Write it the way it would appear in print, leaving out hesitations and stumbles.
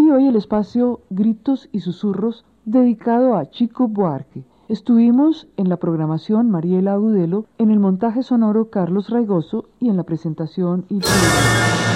y hoy el espacio Gritos y Susurros dedicado a Chico Buarque. Estuvimos en la programación Mariela Agudelo, en el montaje sonoro Carlos Raigoso y en la presentación Ilse.